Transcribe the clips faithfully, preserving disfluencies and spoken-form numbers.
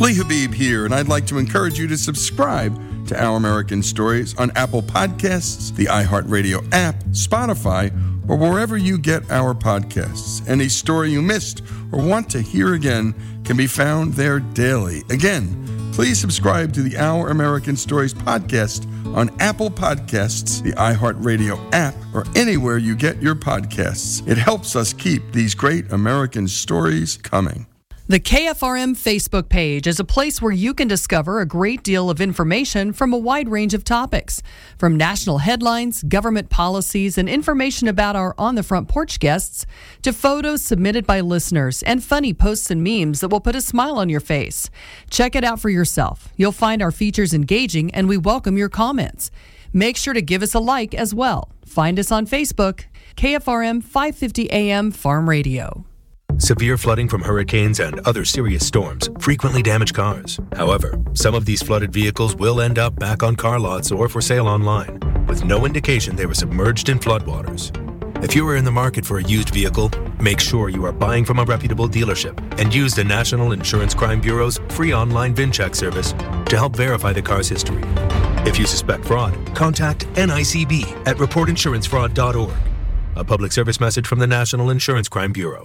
Lee Habib here, and I'd like to encourage you to subscribe to Our American Stories on Apple Podcasts, the iHeartRadio app, Spotify, or wherever you get our podcasts. Any story you missed or want to hear again can be found there daily. Again, please subscribe to the Our American Stories podcast on Apple Podcasts, the iHeartRadio app, or anywhere you get your podcasts. It helps us keep these great American stories coming. The K F R M Facebook page is a place where you can discover a great deal of information from a wide range of topics, from national headlines, government policies, and information about our On the Front Porch guests, to photos submitted by listeners and funny posts and memes that will put a smile on your face. Check it out for yourself. You'll find our features engaging, and we welcome your comments. Make sure to give us a like as well. Find us on Facebook, K F R M five fifty A M Farm Radio. Severe flooding from hurricanes and other serious storms frequently damage cars. However, some of these flooded vehicles will end up back on car lots or for sale online, with no indication they were submerged in floodwaters. If you are in the market for a used vehicle, make sure you are buying from a reputable dealership and use the National Insurance Crime Bureau's free online VinCheck service to help verify the car's history. If you suspect fraud, contact N I C B at report insurance fraud dot org. A public service message from the National Insurance Crime Bureau.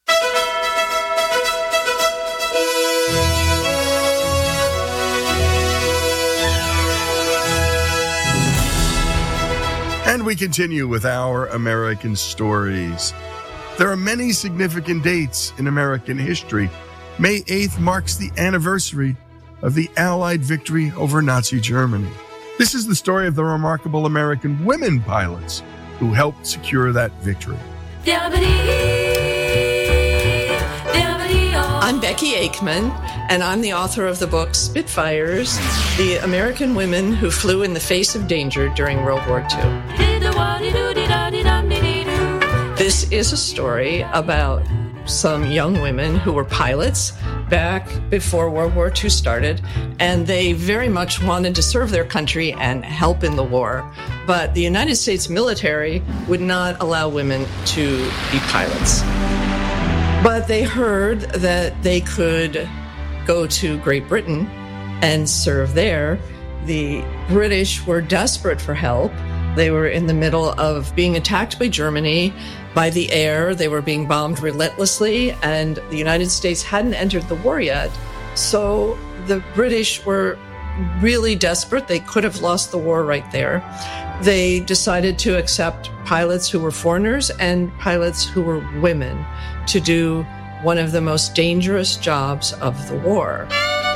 And we continue with Our American Stories. There are many significant dates in American history. May eighth marks the anniversary of the Allied victory over Nazi Germany. This is the story of the remarkable American women pilots who helped secure that victory. I'm Becky Aikman, and I'm the author of the book Spitfires, The American Women Who Flew in the Face of Danger During World War Two. This is a story about some young women who were pilots back before World War Two started, and they very much wanted to serve their country and help in the war. But the United States military would not allow women to be pilots. But they heard that they could go to Great Britain and serve there. The British were desperate for help. They were in the middle of being attacked by Germany by the air. They were being bombed relentlessly, and the United States hadn't entered the war yet. So the British were really desperate. They could have lost the war right there. They decided to accept pilots who were foreigners and pilots who were women to do one of the most dangerous jobs of the war.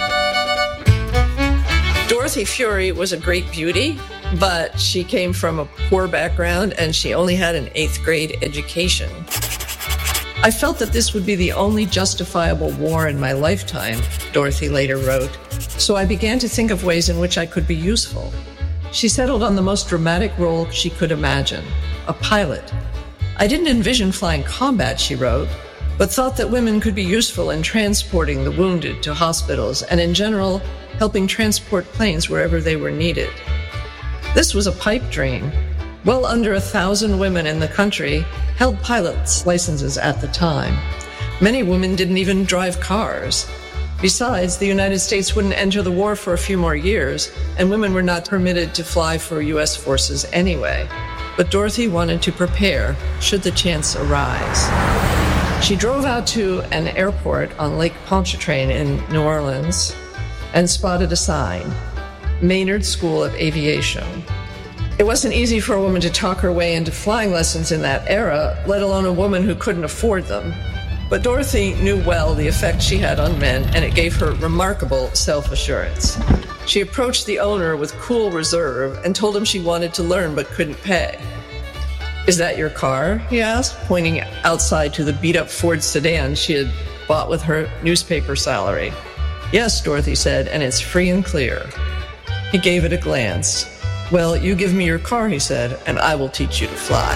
Dorothy Fury was a great beauty, but she came from a poor background and she only had an eighth grade education. I felt that this would be the only justifiable war in my lifetime, Dorothy later wrote, so I began to think of ways in which I could be useful. She settled on the most dramatic role she could imagine, a pilot. I didn't envision flying combat, she wrote, but thought that women could be useful in transporting the wounded to hospitals and in general, helping transport planes wherever they were needed. This was a pipe dream. Well under a thousand women in the country held pilot's licenses at the time. Many women didn't even drive cars. Besides, the United States wouldn't enter the war for a few more years, and women were not permitted to fly for U S forces anyway. But Dorothy wanted to prepare should the chance arise. She drove out to an airport on Lake Pontchartrain in New Orleans and spotted a sign, Maynard School of Aviation. It wasn't easy for a woman to talk her way into flying lessons in that era, let alone a woman who couldn't afford them. But Dorothy knew well the effect she had on men, and it gave her remarkable self-assurance. She approached the owner with cool reserve and told him she wanted to learn but couldn't pay. "Is that your car?" he asked, pointing outside to the beat-up Ford sedan she had bought with her newspaper salary. "Yes," Dorothy said, "and it's free and clear." He gave it a glance. "Well, you give me your car," he said, "and I will teach you to fly."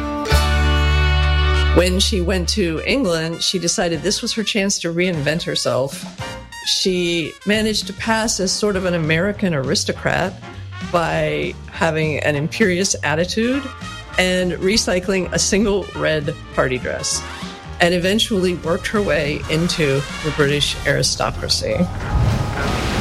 When she went to England, she decided this was her chance to reinvent herself. She managed to pass as sort of an American aristocrat by having an imperious attitude and recycling a single red party dress, and eventually worked her way into the British aristocracy.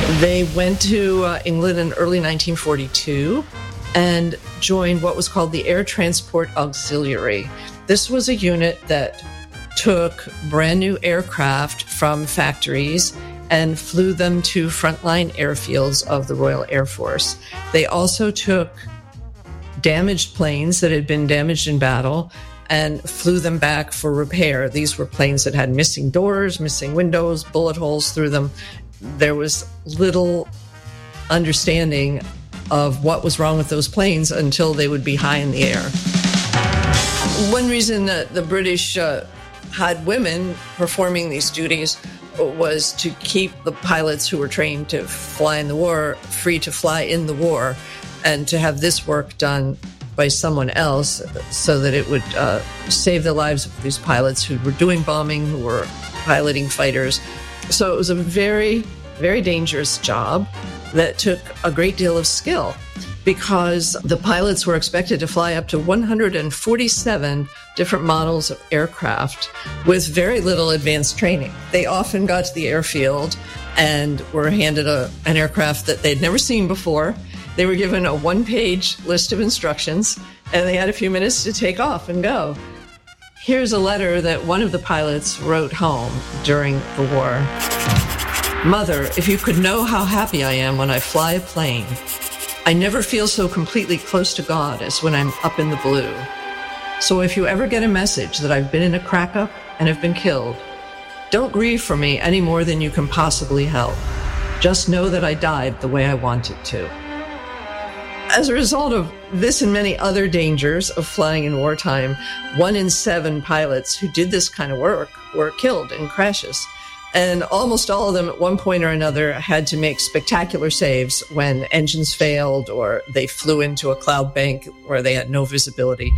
They went to uh, England in early nineteen forty-two and joined what was called the Air Transport Auxiliary. This was a unit that took brand new aircraft from factories and flew them to frontline airfields of the Royal Air Force. They also took damaged planes that had been damaged in battle and flew them back for repair. These were planes that had missing doors, missing windows, bullet holes through them. There was little understanding of what was wrong with those planes until they would be high in the air. One reason that the British uh, had women performing these duties was to keep the pilots who were trained to fly in the war free to fly in the war, and to have this work done by someone else so that it would uh, save the lives of these pilots who were doing bombing, who were piloting fighters. So it was a very, very dangerous job that took a great deal of skill, because the pilots were expected to fly up to one hundred forty-seven different models of aircraft with very little advanced training. They often got to the airfield and were handed a, an aircraft that they'd never seen before. They were given a one-page list of instructions, and they had a few minutes to take off and go. Here's a letter that one of the pilots wrote home during the war. Mother, if you could know how happy I am when I fly a plane. I never feel so completely close to God as when I'm up in the blue. So if you ever get a message that I've been in a crack-up and have been killed, don't grieve for me any more than you can possibly help. Just know that I died the way I wanted to. As a result of this and many other dangers of flying in wartime, one in seven pilots who did this kind of work were killed in crashes. And almost all of them at one point or another had to make spectacular saves when engines failed or they flew into a cloud bank where they had no visibility.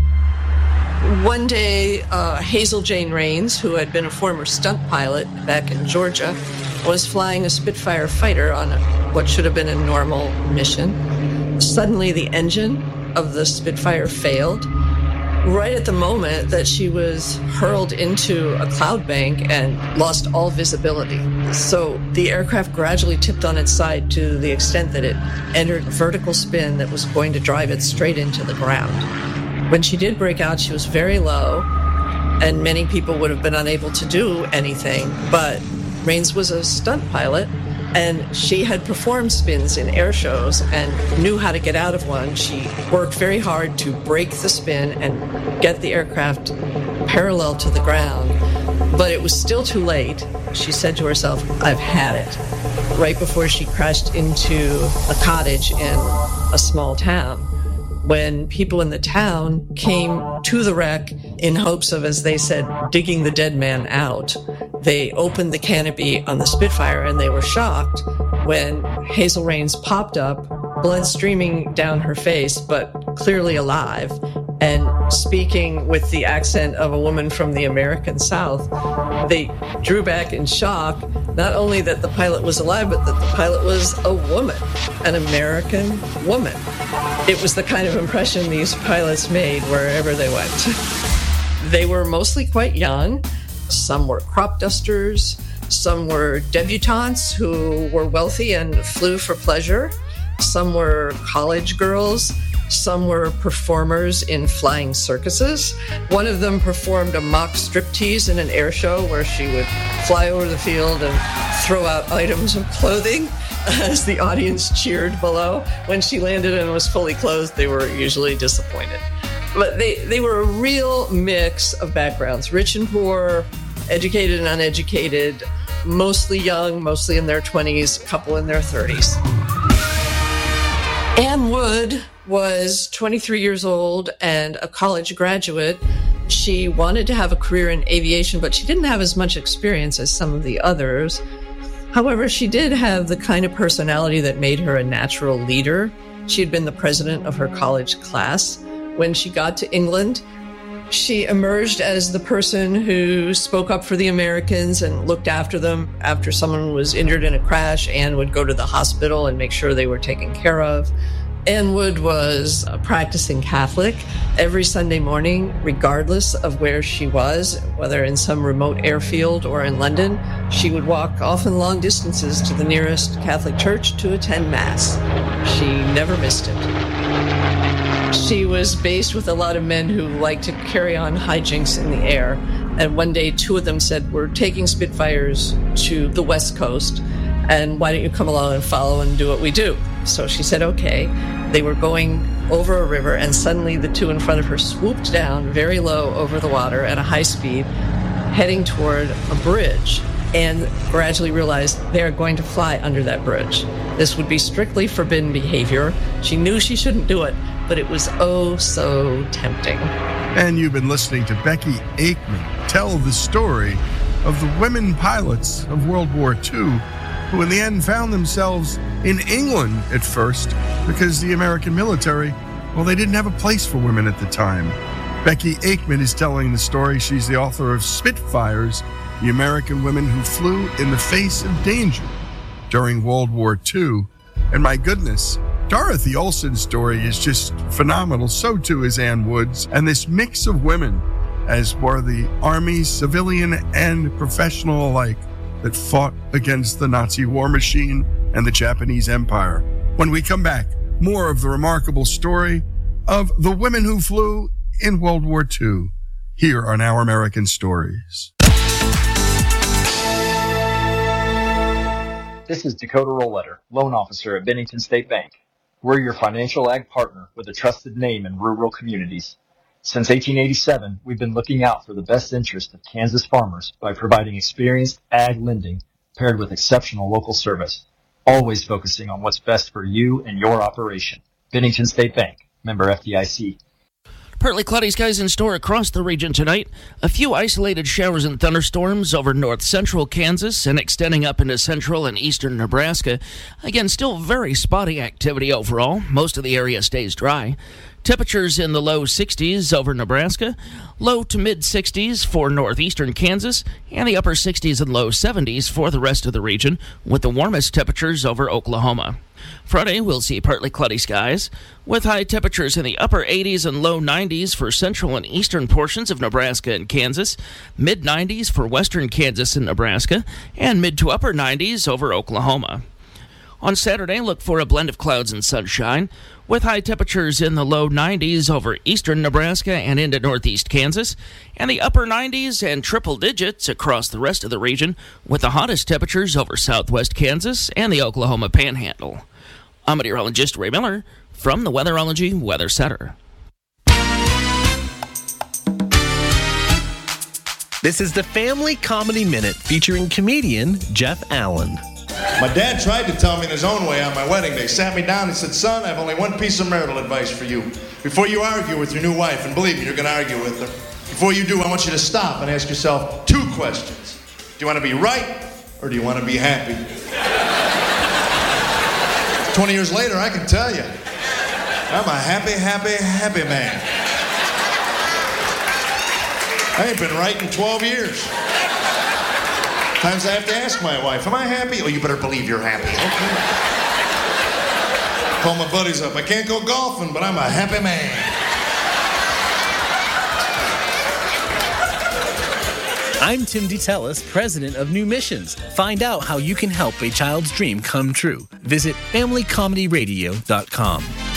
One day, uh, Hazel Jane Rains, who had been a former stunt pilot back in Georgia, was flying a Spitfire fighter on a, what should have been a normal mission. Suddenly, the engine of the Spitfire failed right at the moment that she was hurled into a cloud bank and lost all visibility. So the aircraft gradually tipped on its side to the extent that it entered a vertical spin that was going to drive it straight into the ground. When she did break out, she was very low, and many people would have been unable to do anything, but Rains was a stunt pilot, and she had performed spins in air shows and knew how to get out of one. She worked very hard to break the spin and get the aircraft parallel to the ground. But it was still too late. She said to herself, I've had it, right before she crashed into a cottage in a small town. When people in the town came to the wreck in hopes of, as they said, digging the dead man out, they opened the canopy on the Spitfire and they were shocked when Hazel Rains popped up, blood streaming down her face, but clearly alive, and speaking with the accent of a woman from the American South. They drew back in shock, not only that the pilot was alive, but that the pilot was a woman, an American woman. It was the kind of impression these pilots made wherever they went. They were mostly quite young. Some were crop dusters. Some were debutantes who were wealthy and flew for pleasure. Some were college girls. Some were performers in flying circuses. One of them performed a mock striptease in an air show where she would fly over the field and throw out items of clothing as the audience cheered below. When she landed and was fully clothed, they were usually disappointed. But they, they were a real mix of backgrounds, rich and poor, educated and uneducated, mostly young, mostly in their twenties, a couple in their thirties. Anne Wood was twenty-three years old and a college graduate. She wanted to have a career in aviation, but she didn't have as much experience as some of the others. However, she did have the kind of personality that made her a natural leader. She had been the president of her college class. When she got to England, she emerged as the person who spoke up for the Americans and looked after them. After someone was injured in a crash, Anne would go to the hospital and make sure they were taken care of. Ann Wood was a practicing Catholic. Every Sunday morning, regardless of where she was, whether in some remote airfield or in London, she would walk often long distances to the nearest Catholic church to attend Mass. She never missed it. She was based with a lot of men who liked to carry on hijinks in the air. And one day, two of them said, "We're taking Spitfires to the West Coast, and why don't you come along and follow and do what we do?" So she said, okay. They were going over a river, and suddenly the two in front of her swooped down very low over the water at a high speed, heading toward a bridge, and gradually realized they are going to fly under that bridge. This would be strictly forbidden behavior. She knew she shouldn't do it, but it was oh so tempting. And you've been listening to Becky Aikman tell the story of the women pilots of World War Two, who in the end found themselves in England at first because the American military, well, they didn't have a place for women at the time. Becky Aikman is telling the story. She's the author of Spitfires, the American women who flew in the face of danger during World War Two. And my goodness, Dorothy Olson's story is just phenomenal. So too is Ann Wood's. And this mix of women, as were the Army, civilian, and professional alike, that fought against the Nazi war machine and the Japanese Empire. When we come back, more of the remarkable story of the women who flew in World War Two here on Our American Stories. This is Dakota Rollletter, loan officer at Bennington State Bank. We're your financial ag partner with a trusted name in rural communities. Since eighteen eighty-seven, we've been looking out for the best interest of Kansas farmers by providing experienced ag lending paired with exceptional local service, always focusing on what's best for you and your operation. Bennington State Bank, member F D I C. Partly cloudy skies in store across the region tonight. A few isolated showers and thunderstorms over north central Kansas and extending up into central and eastern Nebraska. Again, still very spotty activity overall. Most of the area stays dry. Temperatures in the low sixties over Nebraska, low to mid sixties for northeastern Kansas, and the upper sixties and low seventies for the rest of the region, with the warmest temperatures over Oklahoma. Friday, we'll see partly cloudy skies, with high temperatures in the upper eighties and low nineties for central and eastern portions of Nebraska and Kansas, mid nineties for western Kansas and Nebraska, and mid to upper nineties over Oklahoma. On Saturday, look for a blend of clouds and sunshine, with high temperatures in the low nineties over eastern Nebraska and into northeast Kansas, and the upper nineties and triple digits across the rest of the region, with the hottest temperatures over southwest Kansas and the Oklahoma Panhandle. I'm meteorologist Ray Miller from the Weatherology Weather Center. This is the Family Comedy Minute featuring comedian Jeff Allen. My dad tried to tell me in his own way on my wedding day. Sat me down and said, "Son, I have only one piece of marital advice for you. Before you argue with your new wife, and believe me, you're going to argue with her, before you do, I want you to stop and ask yourself two questions. Do you want to be right, or do you want to be happy?" Twenty years later, I can tell you, I'm a happy, happy, happy man. I ain't been right in twelve years. Times I have to ask my wife, "Am I happy?" "Oh, you better believe you're happy." Okay. Call my buddies up. "I can't go golfing, but I'm a happy man." I'm Tim DeTellis, president of New Missions. Find out how you can help a child's dream come true. Visit family comedy radio dot com.